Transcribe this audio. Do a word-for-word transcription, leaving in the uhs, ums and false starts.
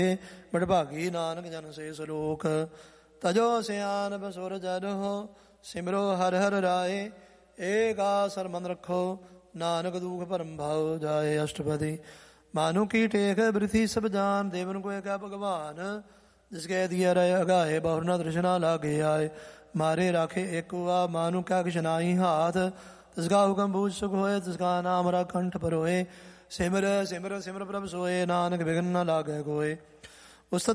ਬੜਭਾਗੀ ਨਾਨਕ ਜਨ ਸੇ ਸਲੋਕ। ਤਜੋ ਸਿਆਨਪ ਸੁਰ ਜਨ ਹੋ ਸਿਮਰੋ ਹਰਿ ਹਰਿ ਰਾਏ। ਏਕਾ ਸਰਮਨ ਰੱਖੋ ਨਾਨਕ ਦੂਖ ਭਰਮ ਭਾਉ ਜਾਏ। ਅਸ਼ਟਪਦੀ ਮਾਨੂ ਕੀ ਟੇਕ ਬ੍ਰਿਥੀ ਸਭ ਜਾਨ ਦੇਵਨ ਕੋ ਏਕਾ ਭਗਵਾਨ। ਜਿਸ ਕੈ ਦੀਆ ਰਹਿ ਅਗਾਏ ਬਹੁਰ ਨ ਤ੍ਰਿਸ਼ਨਾ ਲਾਗੇ ਆਏ। ਮਾਰੇ ਰਾਖੇ ਏਕ ਵਾ ਮਾਨੂ ਕਿਆ ਕਿਛ ਨਾਹੀ ਹਾਥ। ਤਿਸਕਾ ਹੁਕਮ ਬੂਝ ਸੁਖ ਹੋਏ ਤਿਸਕਾ ਨਾਮ ਰਾ ਕੰਠ ਪਰੋਏ। ਸਿਮਰ ਸਿਮਰ ਸਿਮਰ ਪ੍ਰਭ ਸੋਏ ਨਾਨਕ ਬਿਘਨ ਨ ਲਾਗੈ ਕੋਏ।